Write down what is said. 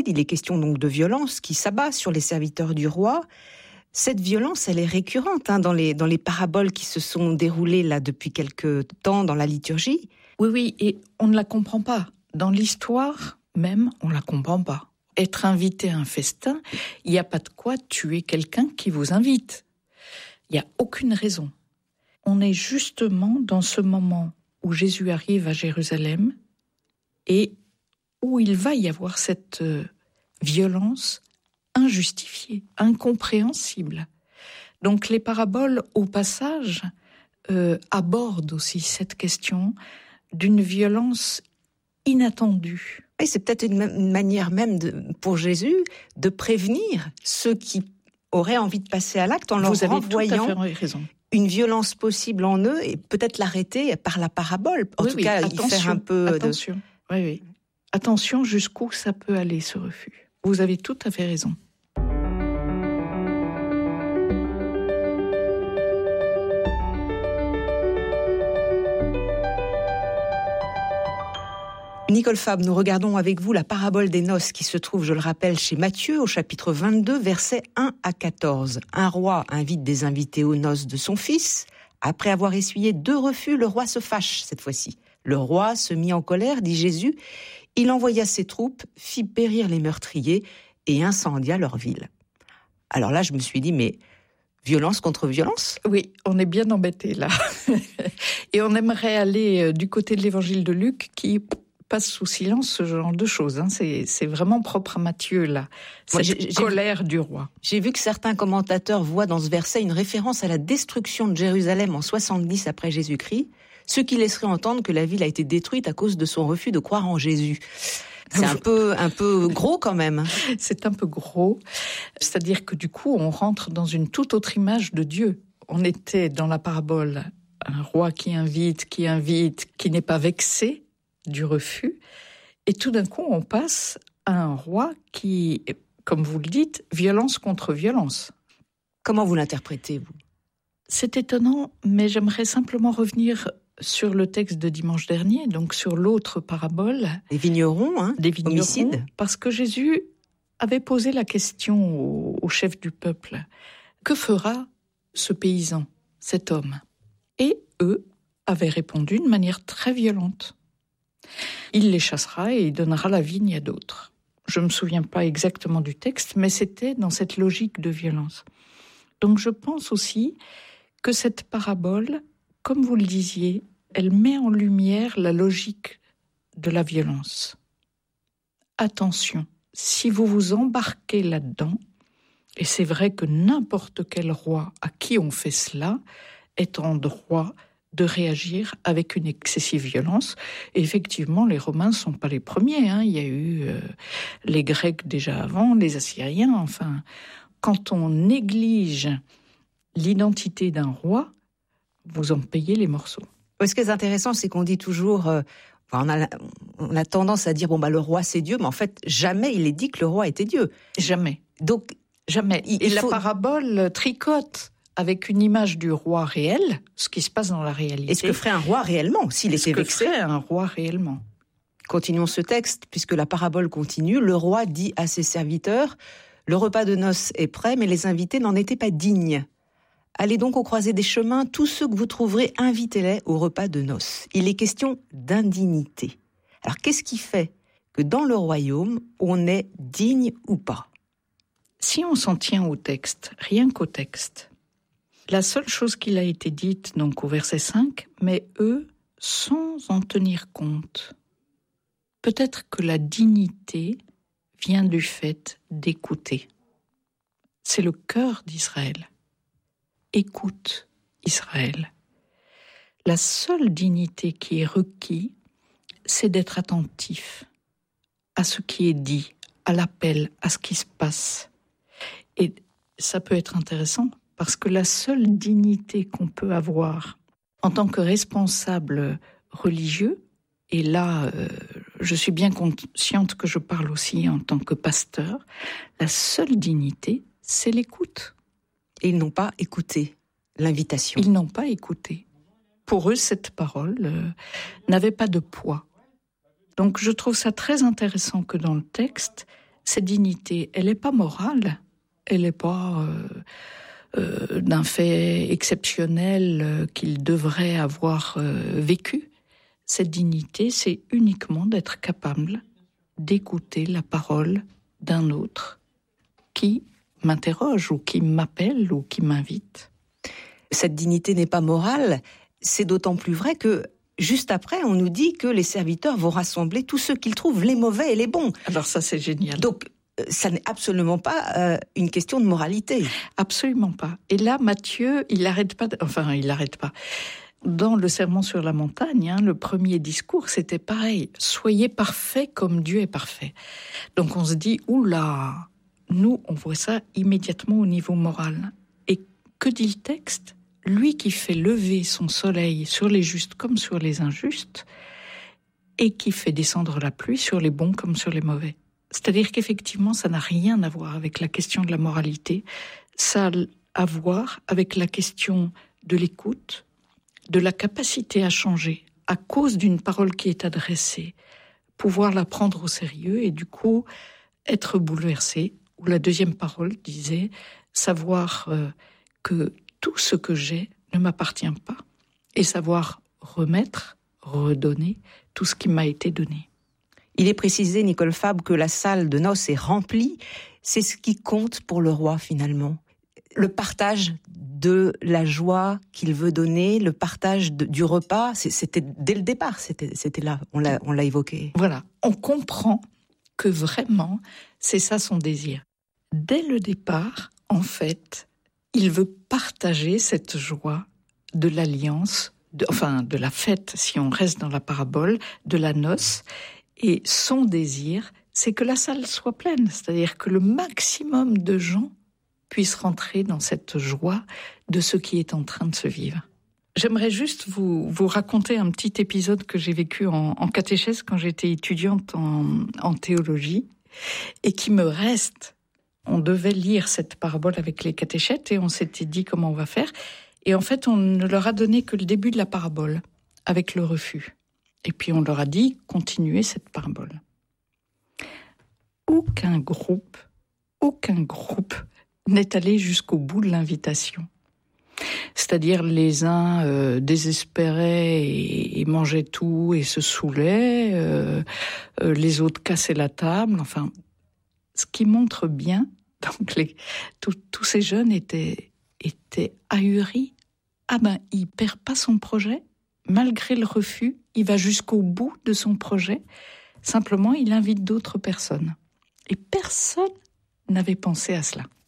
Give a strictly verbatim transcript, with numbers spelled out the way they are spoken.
Il est question donc de violence qui s'abat sur les serviteurs du roi. Cette violence, elle est récurrente hein, dans les, dans les paraboles qui se sont déroulées là depuis quelque temps dans la liturgie. Oui, oui, et on ne la comprend pas. Dans l'histoire même, on ne la comprend pas. Être invité à un festin, il n'y a pas de quoi tuer quelqu'un qui vous invite. Il n'y a aucune raison. On est justement dans ce moment où Jésus arrive à Jérusalem et où il va y avoir cette euh, violence injustifiée, incompréhensible. Donc les paraboles, au passage, euh, abordent aussi cette question d'une violence inattendue. Et c'est peut-être une, une manière même de, pour Jésus de prévenir ceux qui auraient envie de passer à l'acte en leur Vous avez renvoyant tout à fait raison. Une violence possible en eux et peut-être l'arrêter par la parabole. En oui, tout oui, cas, attention, y faire un peu attention. De... Oui, oui. Attention jusqu'où ça peut aller, ce refus. Vous avez tout à fait raison. Nicole Fabre, nous regardons avec vous la parabole des noces qui se trouve, je le rappelle, chez Matthieu au chapitre vingt-deux, versets un à quatorze. Un roi invite des invités aux noces de son fils. Après avoir essuyé deux refus, le roi se fâche cette fois-ci. Le roi se mit en colère, dit Jésus. Il envoya ses troupes, fit périr les meurtriers et incendia leur ville. Alors là, je me suis dit, mais violence contre violence ? Oui, on est bien embêtés là. Et on aimerait aller du côté de l'évangile de Luc qui passe sous silence ce genre de choses. Hein. C'est, c'est vraiment propre à Matthieu, là, cette Moi, j'ai, j'ai colère vu, du roi. J'ai vu que certains commentateurs voient dans ce verset une référence à la destruction de Jérusalem en soixante-dix après Jésus-Christ, ce qui laisserait entendre que la ville a été détruite à cause de son refus de croire en Jésus. C'est un peu, un peu gros quand même. C'est un peu gros. C'est-à-dire que du coup, on rentre dans une toute autre image de Dieu. On était dans la parabole, un roi qui invite, qui invite, qui n'est pas vexé du refus. Et tout d'un coup, on passe à un roi qui, comme vous le dites, violence contre violence. Comment vous l'interprétez, vous ? C'est étonnant, mais j'aimerais simplement revenir sur le texte de dimanche dernier, donc sur l'autre parabole. Des vignerons, hein, des vignerons, homicides. Parce que Jésus avait posé la question au, au chef du peuple. Que fera ce paysan, cet homme ? Et eux avaient répondu de manière très violente. Il les chassera et il donnera la vigne à d'autres. Je ne me souviens pas exactement du texte, mais c'était dans cette logique de violence. Donc je pense aussi que cette parabole, comme vous le disiez, elle met en lumière la logique de la violence. Attention, si vous vous embarquez là-dedans, et c'est vrai que n'importe quel roi à qui on fait cela est en droit de réagir avec une excessive violence. Et effectivement, les Romains ne sont pas les premiers. Hein. Il y a eu euh, les Grecs déjà avant, les Assyriens. Enfin, quand on néglige l'identité d'un roi, vous en payez les morceaux. Ce qui est intéressant, c'est qu'on dit toujours... Euh, on, a, on a tendance à dire, bon, bah, le roi, c'est Dieu, mais en fait, jamais il est dit que le roi était Dieu. Jamais. Donc, jamais. Il, Et il la faut... parabole tricote avec une image du roi réel, ce qui se passe dans la réalité. Et ce que ferait un roi réellement, s'il était vexé. Ce que ferait un roi réellement. Continuons ce texte, puisque la parabole continue. Le roi dit à ses serviteurs, « Le repas de noces est prêt, mais les invités n'en étaient pas dignes. Allez donc au croisé des chemins, tous ceux que vous trouverez, invitez-les au repas de noces. » Il est question d'indignité. Alors, qu'est-ce qui fait que dans le royaume, on est digne ou pas ? Si on s'en tient au texte, rien qu'au texte, la seule chose qu'il a été dite, donc au verset cinq, mais eux, sans en tenir compte. Peut-être que la dignité vient du fait d'écouter. C'est le cœur d'Israël. Écoute, Israël. La seule dignité qui est requise, c'est d'être attentif à ce qui est dit, à l'appel, à ce qui se passe. Et ça peut être intéressant, parce que la seule dignité qu'on peut avoir en tant que responsable religieux, et là, euh, je suis bien consciente que je parle aussi en tant que pasteur, la seule dignité, c'est l'écoute. Et ils n'ont pas écouté l'invitation. Ils n'ont pas écouté. Pour eux, cette parole euh, n'avait pas de poids. Donc je trouve ça très intéressant que dans le texte, Cette dignité, elle n'est pas morale, elle n'est pas euh, euh, d'un fait exceptionnel euh, qu'il devrait avoir euh, vécu. Cette dignité, c'est uniquement d'être capable d'écouter la parole d'un autre qui m'interroge ou qui m'appelle ou qui m'invite. Cette dignité n'est pas morale, c'est d'autant plus vrai que juste après, on nous dit que les serviteurs vont rassembler tous ceux qu'ils trouvent, les mauvais et les bons. Alors ça, c'est génial. Donc, ça n'est absolument pas euh, une question de moralité. Absolument pas. Et là, Matthieu, il n'arrête pas, de... enfin, il n'arrête pas. Dans le Sermon sur la montagne, hein, le premier discours, c'était pareil. Soyez parfaits comme Dieu est parfait. Donc on se dit, oula, nous, on voit ça immédiatement au niveau moral. Et que dit le texte ? Lui qui fait lever son soleil sur les justes comme sur les injustes, et qui fait descendre la pluie sur les bons comme sur les mauvais. C'est-à-dire qu'effectivement, ça n'a rien à voir avec la question de la moralité, ça a à voir avec la question de l'écoute, de la capacité à changer à cause d'une parole qui est adressée, pouvoir la prendre au sérieux et du coup être bouleversé. Ou la deuxième parole disait savoir euh, que tout ce que j'ai ne m'appartient pas et savoir remettre, redonner tout ce qui m'a été donné. Il est précisé, Nicole Fabre, que la salle de noces est remplie. C'est ce qui compte pour le roi finalement. Le partage de la joie qu'il veut donner, le partage de, du repas, c'était dès le départ, c'était, c'était là, on l'a, on l'a évoqué. Voilà, on comprend que vraiment, c'est ça son désir. Dès le départ, en fait, il veut partager cette joie de l'alliance, de, enfin de la fête, si on reste dans la parabole, de la noce. Et son désir, c'est que la salle soit pleine, c'est-à-dire que le maximum de gens puissent rentrer dans cette joie de ce qui est en train de se vivre. J'aimerais juste vous, vous raconter un petit épisode que j'ai vécu en, en catéchèse quand j'étais étudiante en, en théologie et qui me reste. On devait lire cette parabole avec les catéchètes et on s'était dit comment on va faire. Et en fait, on ne leur a donné que le début de la parabole avec le refus. Et puis on leur a dit, continuez cette parabole. Aucun groupe, aucun groupe n'est allé jusqu'au bout de l'invitation. C'est-à-dire les uns euh, désespéraient et, et mangeaient tout et se saoulaient, euh, euh, les autres cassaient la table, enfin, ce qui montre bien, donc les, tout, tous ces jeunes étaient, étaient ahuris. Ah ben, il perd pas son projet, malgré le refus, il va jusqu'au bout de son projet, simplement il invite d'autres personnes. Et personne n'avait pensé à cela.